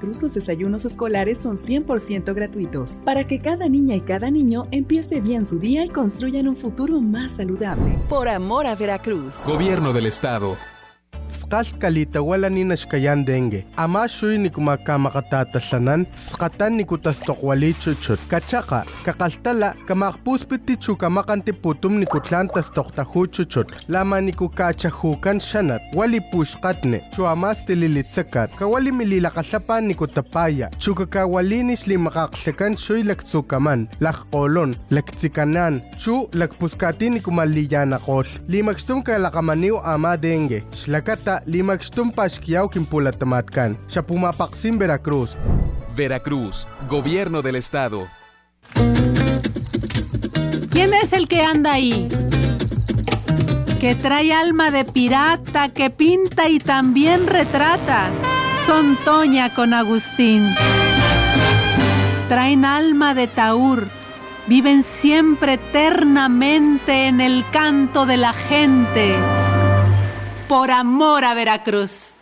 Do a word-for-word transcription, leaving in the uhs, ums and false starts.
Veracruz los desayunos escolares son cien por ciento gratuitos, para que cada niña y cada niño empiece bien su día y construyan un futuro más saludable. Por amor a Veracruz. Gobierno del Estado. Kalkalita wala ni nashkayan dengue. Ama shuy ni kumakamakatatasanan, skatan ni kutastokwali chuchut. Kachaka, kakaltala, kamakpuspiti chukamakanti putum ni kutlan tastoktahu chuchut. Lama ni kukachahukan shanat, wali pushkatne, chuamas tililitsakat, kawali mililakasapan ni kutapaya, chukakawalinis li makaksakan shuy laktsukaman, lakkolon, laktsikanan, chu lakpuskati ni kumaliyanakol. Limakstum kalakamaniw ama dengue, shlakata limakstum pashkiyaw kimpulatamatkan. Siya pumapaksim Veracruz. Veracruz, Gobierno del Estado. ¿Quién es el que anda ahí? Que trae alma de pirata, que pinta y también retrata. Son Toña con Agustín. Traen alma de taur. Viven siempre eternamente en el canto de la gente. Por amor a Veracruz.